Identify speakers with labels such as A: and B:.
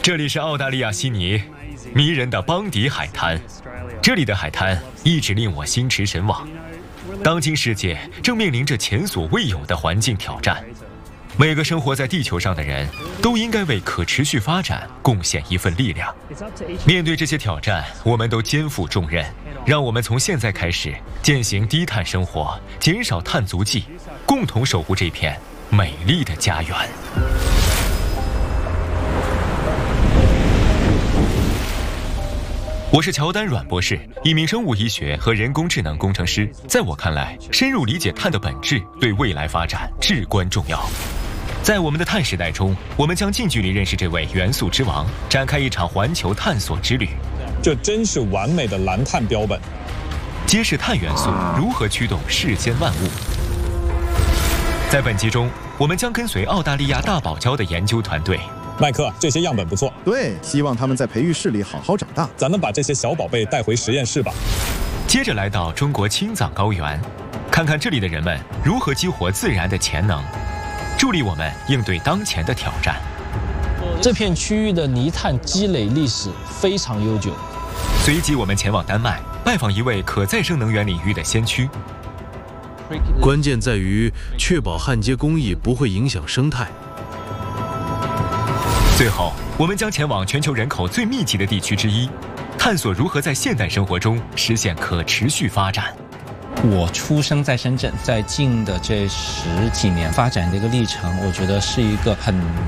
A: 这里是澳大利亚悉尼，迷人的邦迪海滩。这里的海滩一直令我心驰神往。当今世界正面临着前所未有的环境挑战，每个生活在地球上的人都应该为可持续发展贡献一份力量。面对这些挑战，我们都肩负重任。让我们从现在开始践行低碳生活，减少碳足迹，共同守护这片美丽的家园。我是乔丹阮博士，一名生物医学和人工智能工程师。在我看来，深入理解碳的本质对未来发展至关重要。在我们的碳时代中，我们将近距离认识这位元素之王，展开一场环球探索之旅。
B: 这真是完美的蓝碳标本，
A: 揭示碳元素如何驱动世间万物。在本集中，我们将跟随澳大利亚大堡礁的研究团队。
B: 麦克，这些样本不错。
C: 对，希望他们在培育室里好好长大。
B: 咱们把这些小宝贝带回实验室吧。
A: 接着来到中国青藏高原，看看这里的人们如何激活自然的潜能，助力我们应对当前的挑战。
D: 这片区域的泥炭积累历史非常悠久。
A: 随即我们前往丹麦，拜访一位可再生能源领域的先驱。
E: 关键在于确保焊接工艺不会影响生态。
A: 最后，我们将前往全球人口最密集的地区之一，探索如何在现代生活中实现可持续发展。
F: 我出生在深圳，在近的这10几年发展的一个历程，我觉得是一个很